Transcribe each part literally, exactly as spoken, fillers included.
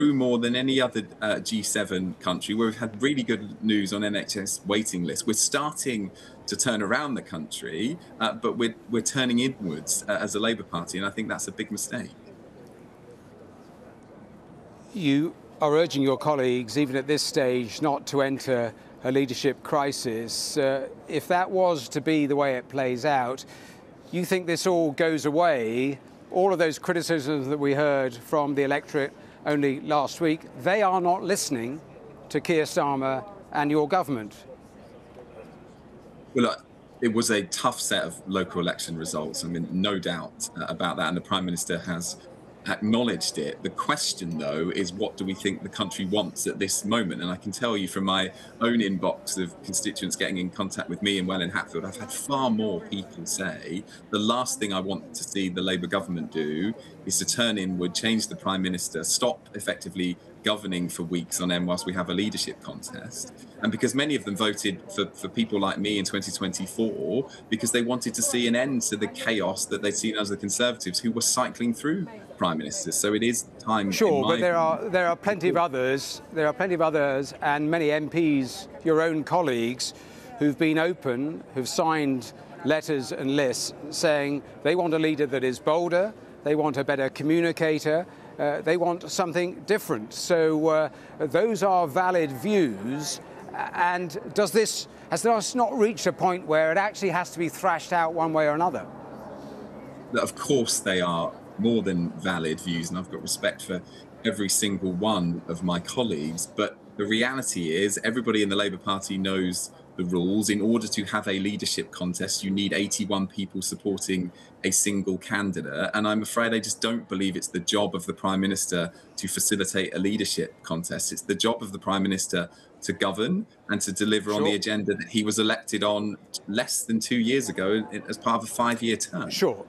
more than any other uh, G seven country, where we've had really good news on N H S waiting lists. We're starting to turn around the country, uh, but we're, we're turning inwards uh, as a Labour Party, and I think that's a big mistake. You are urging your colleagues, even at this stage, not to enter a leadership crisis. Uh, if that was to be the way it plays out, you think this all goes away? All of those criticisms that we heard from the electorate only last week, they are not listening to Keir Starmer and your government. Well, look, it was a tough set of local election results. I mean, no doubt about that, and the Prime Minister has acknowledged it. The question, though, is what do we think the country wants at this moment? And I can tell you from my own inbox of constituents getting in contact with me in Welwyn Hatfield, I've had far more people say the last thing I want to see the Labour government do is to turn inward, change the Prime Minister, stop effectively governing for weeks on end whilst we have a leadership contest. And because many of them voted for, for people like me in twenty twenty-four, because they wanted to see an end to the chaos that they'd seen as the Conservatives, who were cycling through Prime Ministers. So it is time. Sure, but there are there are plenty of others. There are plenty of others, and many M Ps, your own colleagues, who've been open, who've signed letters and lists saying they want a leader that is bolder, they want a better communicator, uh, they want something different. So uh, those are valid views. And does this has this not reached a point where it actually has to be thrashed out one way or another? Of course, they are more than valid views, and I've got respect for every single one of my colleagues. But the reality is everybody in the Labour Party knows the rules. In order to have a leadership contest, you need eighty-one people supporting a single candidate. And I'm afraid I just don't believe it's the job of the Prime Minister to facilitate a leadership contest. It's the job of the Prime Minister to govern and to deliver sure. on the agenda that he was elected on less than two years ago as part of a five-year term. Sure.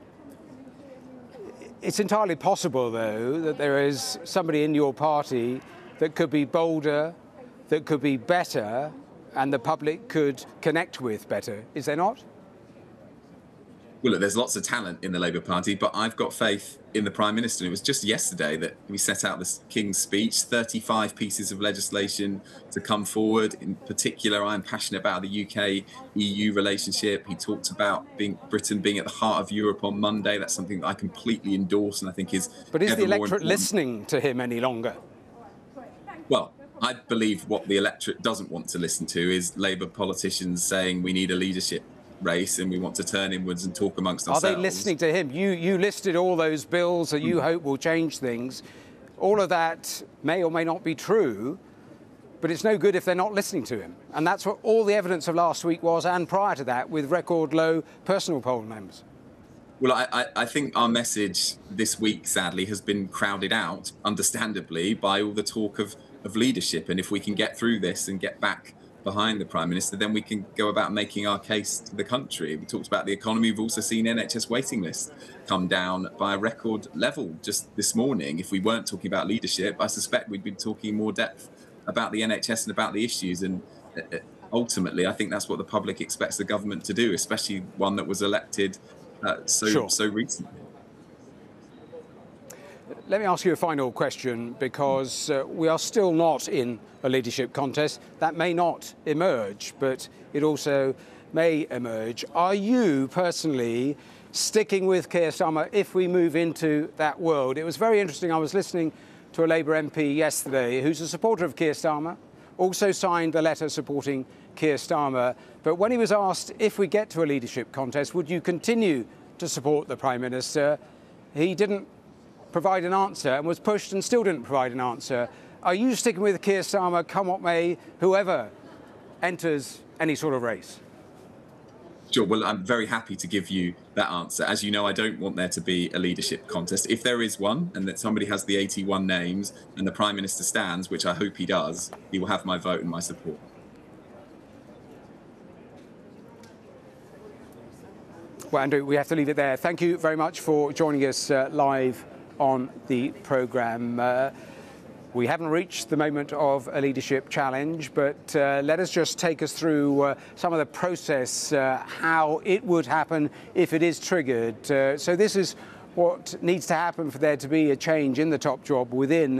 It's entirely possible, though, that there is somebody in your party that could be bolder, that could be better, and the public could connect with better. Is there not? Well, look, there's lots of talent in the Labour Party, but I've got faith in the Prime Minister. It was just yesterday that we set out the King's Speech, thirty-five pieces of legislation to come forward. In particular, I'm passionate about the U K E U relationship. He talked about being Britain being at the heart of Europe on Monday. That's something that I completely endorse and I think is But is the electorate important. listening to him any longer? Well, I believe what the electorate doesn't want to listen to is Labour politicians saying we need a leadership race and we want to turn inwards and talk amongst ourselves. Are they listening to him? You you listed all those bills that you mm. hope will change things. All of that may or may not be true, but it's no good if they're not listening to him. And that's what all the evidence of last week was, and prior to that, with record low personal poll numbers. Well, I, I think our message this week, sadly, has been crowded out, understandably, by all the talk of, of leadership. And if we can get through this and get back behind the Prime Minister, then we can go about making our case to the country. We talked about the economy. We've also seen N H S waiting lists come down by a record level just this morning. If we weren't talking about leadership, I suspect we'd be talking in more depth about the N H S and about the issues. And ultimately, I think that's what the public expects the government to do, especially one that was elected uh, so, sure. so recently. Let me ask you a final question, because uh, we are still not in a leadership contest. That may not emerge, but it also may emerge. Are you personally sticking with Keir Starmer if we move into that world? It was very interesting. I was listening to a Labour M P yesterday who's a supporter of Keir Starmer, also signed the letter supporting Keir Starmer. But when he was asked if we get to a leadership contest, would you continue to support the Prime Minister, he didn't provide an answer and was pushed and still didn't provide an answer. Are you sticking with Keir Starmer, come what may, whoever enters any sort of race? Sure. Well, I'm very happy to give you that answer. As you know, I don't want there to be a leadership contest. If there is one and that somebody has the eighty-one names and the Prime Minister stands, which I hope he does, he will have my vote and my support. Well, Andrew, we have to leave it there. Thank you very much for joining us uh, live on the programme. Uh, we haven't reached the moment of a leadership challenge, but uh, let us just take us through uh, some of the process, uh, how it would happen if it is triggered. Uh, so this is what needs to happen for there to be a change in the top job within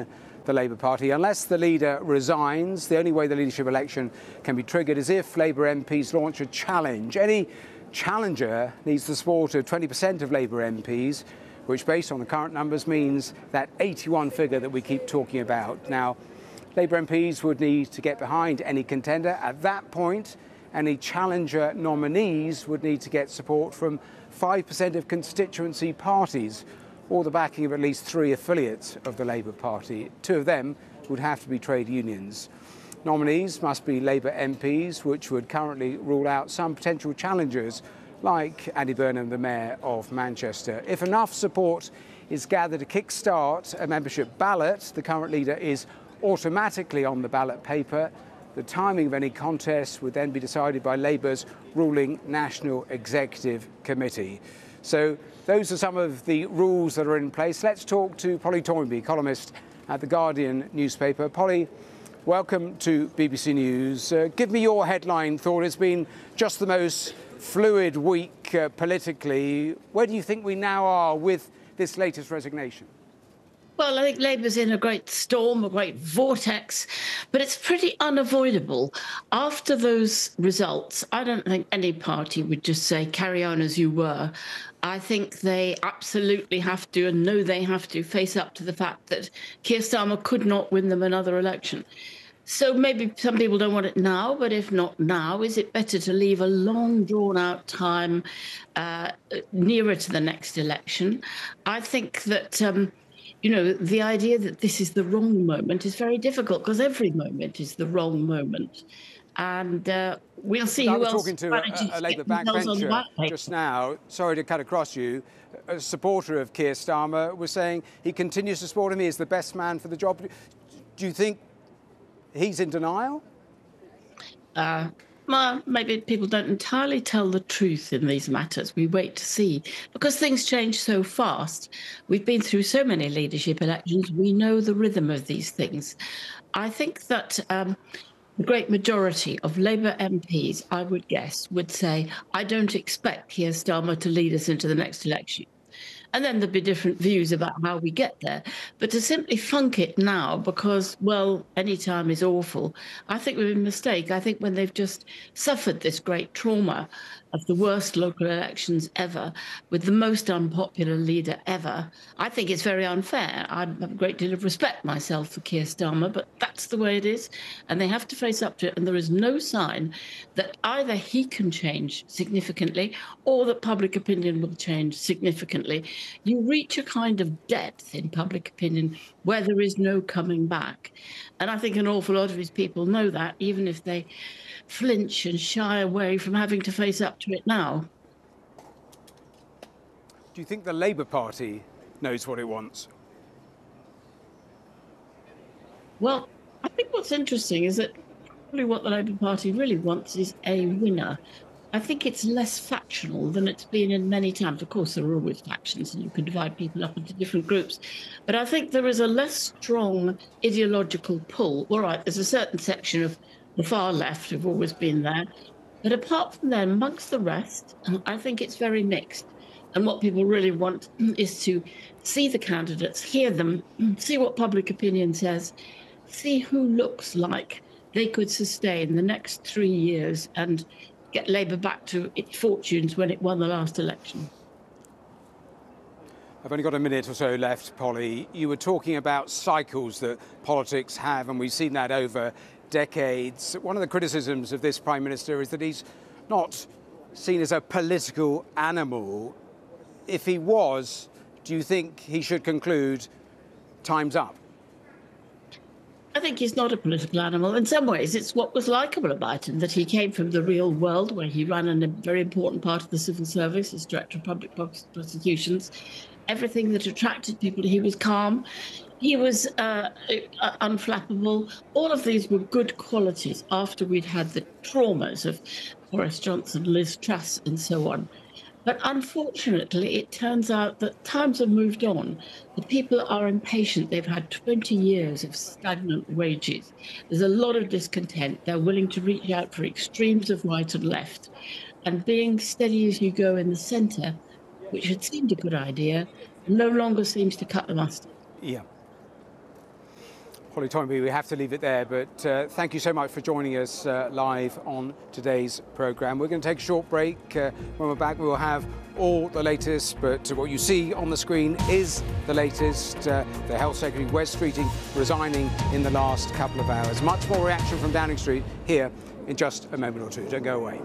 the Labour Party. Unless the leader resigns, the only way the leadership election can be triggered is if Labour M Ps launch a challenge. Any challenger needs the support of twenty percent of Labour M Ps, which based on the current numbers means that eighty-one figure that we keep talking about. Now, Labour M Ps would need to get behind any contender. At that point, any challenger nominees would need to get support from five percent of constituency parties, or the backing of at least three affiliates of the Labour Party. Two of them would have to be trade unions. Nominees must be Labour M Ps, which would currently rule out some potential challengers, like Andy Burnham, the Mayor of Manchester. If enough support is gathered to kickstart a membership ballot, the current leader is automatically on the ballot paper. The timing of any contest would then be decided by Labour's ruling National Executive Committee. So those are some of the rules that are in place. Let's talk to Polly Toynbee, columnist at The Guardian newspaper. Polly, welcome to B B C News. Uh, give me your headline thought. It's been just the most fluid week uh, politically. Where do you think we now are with this latest resignation? Well, I think Labour's in a great storm, a great vortex, but it's pretty unavoidable. After those results, I don't think any party would just say, carry on as you were. I think they absolutely have to, and know they have to, face up to the fact that Keir Starmer could not win them another election. So maybe some people don't want it now, but if not now, is it better to leave a long, drawn-out time uh, nearer to the next election? I think that... Um, You know, the idea that this is the wrong moment is very difficult because every moment is the wrong moment. And uh, we'll see I who was else talking to a, a Labour backbencher just now, sorry to cut across you, a supporter of Keir Starmer was saying he continues to support him, he is the best man for the job. Do you think he's in denial? Uh, well, maybe people don't entirely tell the truth in these matters. We wait to see. Because things change so fast. We've been through so many leadership elections. We know the rhythm of these things. I think that um, the great majority of Labour M Ps, I would guess, would say, I don't expect Keir Starmer to lead us into the next election. And then there'd be different views about how we get there. But to simply funk it now because, well, any time is awful, I think would be a mistake. I think when they've just suffered this great trauma of the worst local elections ever, with the most unpopular leader ever, I think it's very unfair. I have a great deal of respect myself for Keir Starmer, but that's the way it is, and they have to face up to it, and there is no sign that either he can change significantly or that public opinion will change significantly. You reach a kind of depth in public opinion where there is no coming back. And I think an awful lot of his people know that, even if they flinch and shy away from having to face up to it now. Do you think the Labour Party knows what it wants? Well, I think what's interesting is that probably what the Labour Party really wants is a winner. I think it's less factional than it's been in many times. Of course, there are always factions and you can divide people up into different groups. But I think there is a less strong ideological pull. All right, there's a certain section of the far left who've always been there. But apart from them, amongst the rest, I think it's very mixed. And what people really want is to see the candidates, hear them, see what public opinion says, see who looks like they could sustain the next three years and get Labour back to its fortunes when it won the last election. I've only got a minute or so left, Polly. You were talking about cycles that politics have, and we've seen that over decades. One of the criticisms of this Prime Minister is that he's not seen as a political animal. If he was, do you think he should conclude time's up? I think he's not a political animal. In some ways, it's what was likeable about him, that he came from the real world where he ran a very important part of the civil service as Director of Public Prosecutions. Everything that attracted people, he was calm. He was uh, unflappable. All of these were good qualities after we'd had the traumas of Boris Johnson, Liz Truss, and so on. But unfortunately, it turns out that times have moved on. The people are impatient. They've had twenty years of stagnant wages. There's a lot of discontent. They're willing to reach out for extremes of right and left. And being steady as you go in the centre, which had seemed a good idea, no longer seems to cut the mustard. Yeah. Holly Toynbee, we have to leave it there, but uh, thank you so much for joining us uh, live on today's programme. We're going to take a short break. Uh, when we're back, we'll have all the latest, but what you see on the screen is the latest. Uh, the Health Secretary, Wes Streeting, resigning in the last couple of hours. Much more reaction from Downing Street here in just a moment or two. Don't go away.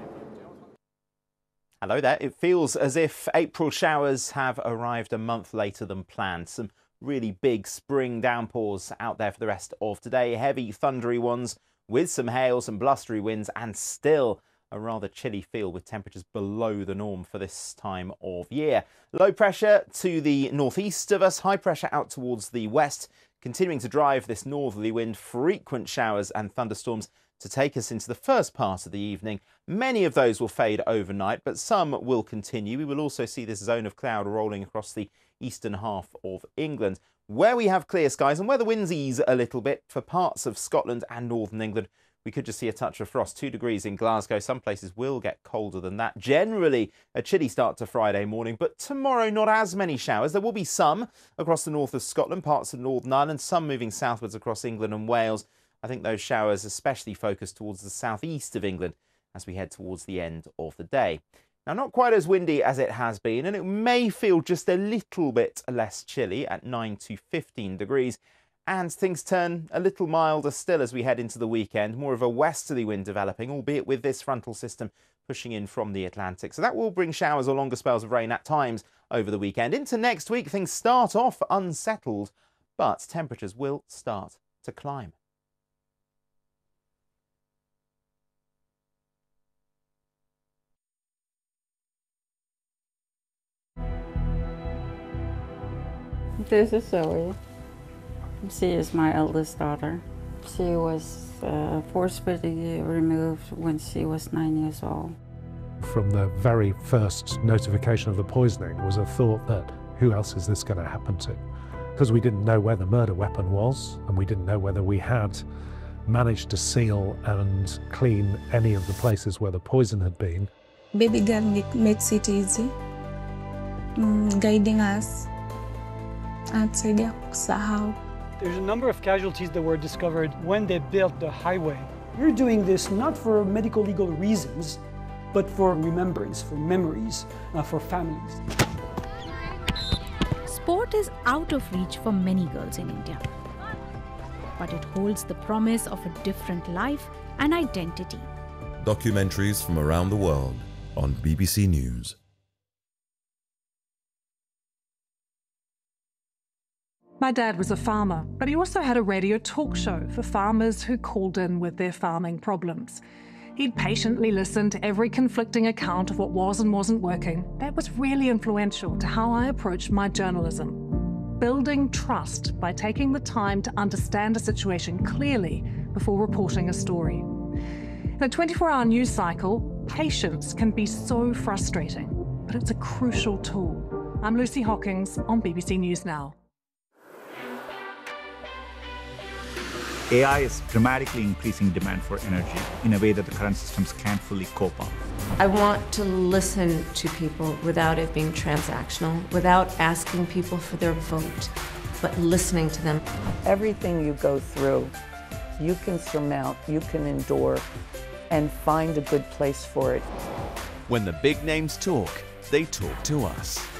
Hello there. It feels as if April showers have arrived a month later than planned. Some really big spring downpours out there for the rest of today. Heavy, thundery ones with some hail, some blustery winds, and still a rather chilly feel with temperatures below the norm for this time of year. Low pressure to the northeast of us, high pressure out towards the west, continuing to drive this northerly wind, frequent showers and thunderstorms to take us into the first part of the evening. Many of those will fade overnight, but some will continue. We will also see this zone of cloud rolling across the eastern half of England, where we have clear skies and where the winds ease a little bit for parts of Scotland and northern England. We could just see a touch of frost, two degrees in Glasgow. Some places will get colder than that. Generally, a chilly start to Friday morning, but tomorrow not as many showers. There will be some across the north of Scotland, parts of Northern Ireland, some moving southwards across England and Wales. I think those showers especially focus towards the southeast of England as we head towards the end of the day. Now, not quite as windy as it has been, and it may feel just a little bit less chilly at nine to fifteen degrees. And things turn a little milder still as we head into the weekend. More of a westerly wind developing, albeit with this frontal system pushing in from the Atlantic. So that will bring showers or longer spells of rain at times over the weekend. Into next week, things start off unsettled, but temperatures will start to climb. This is Zoe. She is my eldest daughter. She was uh, forcibly removed when she was nine years old. From the very first notification of the poisoning was a thought that who else is this going to happen to? Because we didn't know where the murder weapon was, and we didn't know whether we had managed to seal and clean any of the places where the poison had been. Baby girl makes it easy, mm, guiding us. There's a number of casualties that were discovered when they built the highway. We're doing this not for medical legal reasons, but for remembrance, for memories, uh, for families. Sport is out of reach for many girls in India, but it holds the promise of a different life and identity. Documentaries from around the world on B B C News. My dad was a farmer, but he also had a radio talk show for farmers who called in with their farming problems. He'd patiently listen to every conflicting account of what was and wasn't working. That was really influential to how I approached my journalism. Building trust by taking the time to understand a situation clearly before reporting a story. In a twenty-four hour news cycle, patience can be so frustrating, but it's a crucial tool. I'm Lucy Hawkins on B B C News Now. A I is dramatically increasing demand for energy in a way that the current systems can't fully cope up. I want to listen to people without it being transactional, without asking people for their vote, but listening to them. Everything you go through, you can surmount, you can endure, and find a good place for it. When the big names talk, they talk to us.